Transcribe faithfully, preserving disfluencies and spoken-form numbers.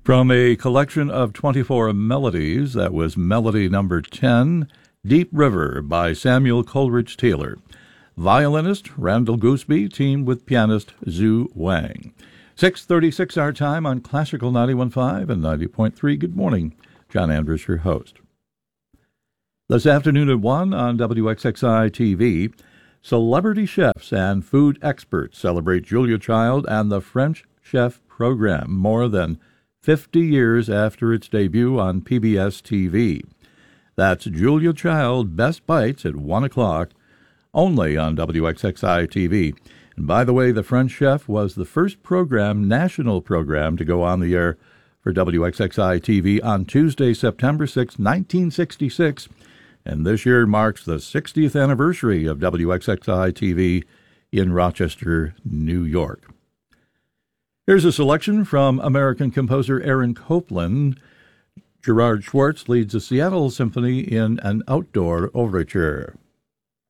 From a collection of twenty-four melodies, that was melody number ten, Deep River by Samuel Coleridge Taylor. Violinist Randall Gooseby teamed with pianist Zhu Wang. six thirty-six our time on Classical ninety-one point five and ninety point three. Good morning. John Andrews, your host. This afternoon at one on W X X I T V, celebrity chefs and food experts celebrate Julia Child and the French Chef program more than fifty years after its debut on P B S T V. That's Julia Child Best Bites at one o'clock, only on W X X I T V. And by the way, The French Chef was the first program, national program, to go on the air for W X X I T V on Tuesday, September sixth, nineteen sixty-six. And this year marks the sixtieth anniversary of W X X I T V in Rochester, New York. Here's a selection from American composer Aaron Copland. Gerard Schwartz leads the Seattle Symphony in an outdoor overture.